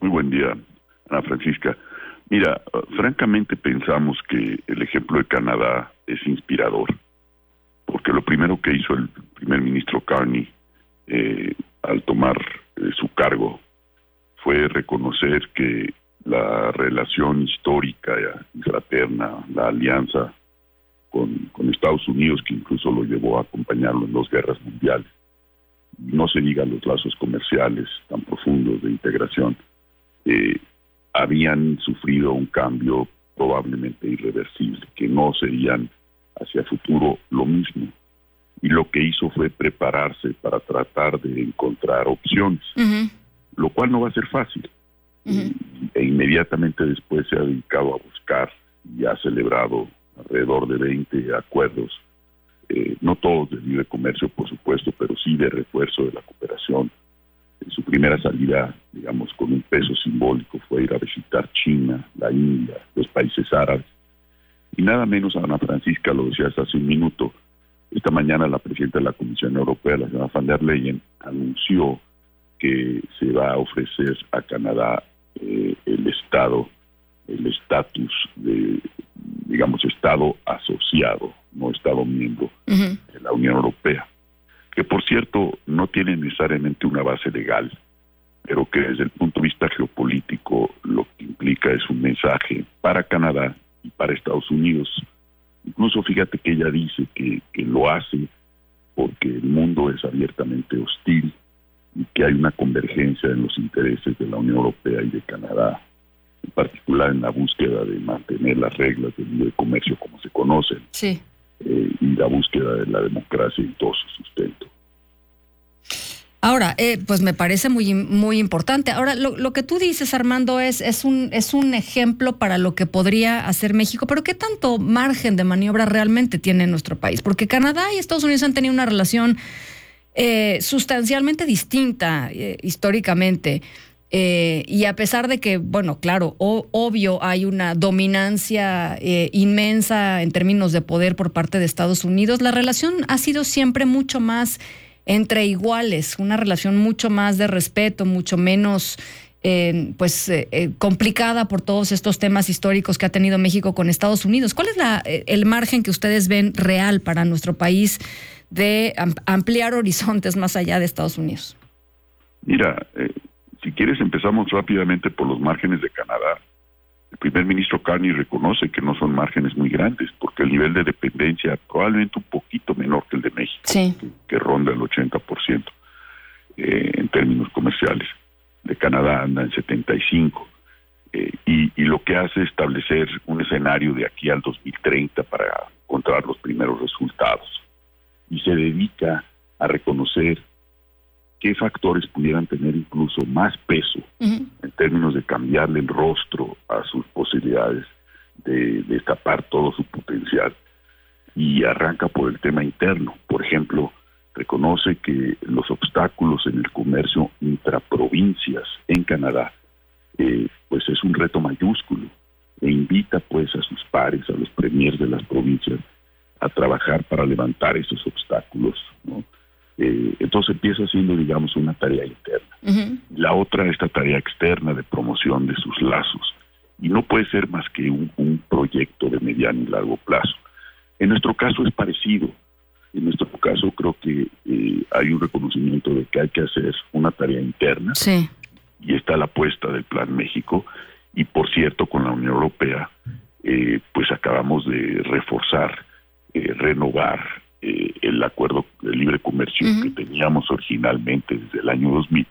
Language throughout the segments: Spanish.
Muy buen día, Ana Francisca. Mira, francamente pensamos que el ejemplo de Canadá es inspirador, porque lo primero que hizo el primer ministro Carney al tomar su cargo fue reconocer que la relación histórica y fraterna, la alianza con Estados Unidos, que incluso lo llevó a acompañarlo en 2 guerras mundiales, no se diga los lazos comerciales tan profundos de integración, habían sufrido un cambio probablemente irreversible, que no serían hacia futuro lo mismo. Y lo que hizo fue prepararse para tratar de encontrar opciones, lo cual no va a ser fácil. E inmediatamente después se ha dedicado a buscar y ha celebrado alrededor de 20 acuerdos, no todos de libre comercio, por supuesto, pero sí de refuerzo de la cooperación. En su primera salida, digamos, con un peso simbólico, fue ir a visitar China, la India, los países árabes. Y nada menos, Ana Francisca, lo decías hace un minuto, esta mañana la presidenta de la Comisión Europea, la señora von der Leyen, anunció que se va a ofrecer a Canadá el estatus de, digamos, Estado asociado, no Estado miembro de la Unión Europea, que por cierto no tiene necesariamente una base legal, pero que desde el punto de vista geopolítico lo que implica es un mensaje para Canadá y para Estados Unidos. Incluso fíjate que ella dice que lo hace porque el mundo es abiertamente hostil y que hay una convergencia en los intereses de la Unión Europea y de Canadá, en particular en la búsqueda de mantener las reglas del libre comercio como se conocen, y la búsqueda de la democracia y todo su sustento. Ahora, pues me parece muy importante. Ahora, lo que tú dices, Armando, es un ejemplo para lo que podría hacer México, pero ¿qué tanto margen de maniobra realmente tiene nuestro país? Porque Canadá y Estados Unidos han tenido una relación sustancialmente distinta históricamente. Y a pesar de que, bueno, claro, obvio hay una dominancia inmensa en términos de poder por parte de Estados Unidos, la relación ha sido siempre mucho más entre iguales, una relación mucho más de respeto, mucho menos complicada por todos estos temas históricos que ha tenido México con Estados Unidos. ¿Cuál es el margen que ustedes ven real para nuestro país de ampliar horizontes más allá de Estados Unidos? Mira, si quieres empezamos rápidamente por los márgenes de Canadá. El primer ministro Carney reconoce que no son márgenes muy grandes, porque el nivel de dependencia probablemente un poquito menor que el de México, que ronda el 80% en términos comerciales. De Canadá anda en 75%. Y lo que hace es establecer un escenario de aquí al 2030 para encontrar los primeros resultados. Y se dedica a reconocer qué factores pudieran tener incluso más peso en términos de cambiarle el rostro a sus posibilidades de destapar todo su potencial. Y arranca por el tema interno. Por ejemplo, reconoce que los obstáculos en el comercio intraprovincias en Canadá pues es un reto mayúsculo, e invita pues a sus pares, a los premiers de las provincias, a trabajar para levantar esos obstáculos, ¿no? Entonces empieza siendo, digamos, una tarea interna. La otra, esta tarea externa de promoción de sus lazos, y no puede ser más que un proyecto de mediano y largo plazo. En nuestro caso es parecido. En nuestro caso creo que hay un reconocimiento de que hay que hacer una tarea interna, y está la apuesta del Plan México, y por cierto con la Unión Europea pues acabamos de reforzar, renovar el acuerdo de libre comercio que teníamos originalmente desde el año 2000,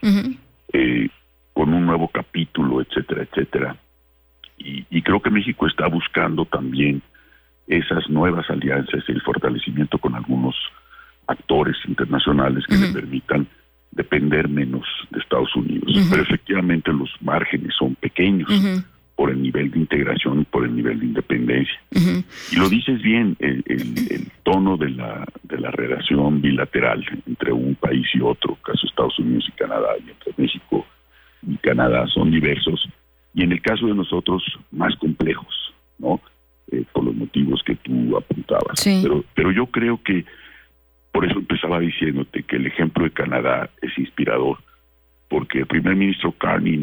con un nuevo capítulo, etcétera, etcétera. Y creo que México está buscando también esas nuevas alianzas y el fortalecimiento con algunos actores internacionales que le permitan depender menos de Estados Unidos. Pero efectivamente los márgenes son pequeños por el nivel de integración y por el nivel de independencia. Y lo dices bien, el tono de la relación bilateral entre un país y otro, caso Estados Unidos y Canadá, y entre México y Canadá, son diversos, y en el caso de nosotros más complejos, ¿no? Por los motivos que tú apuntabas. Pero yo creo que por eso empezaba diciéndote que el ejemplo de Canadá es inspirador, porque el primer ministro Carney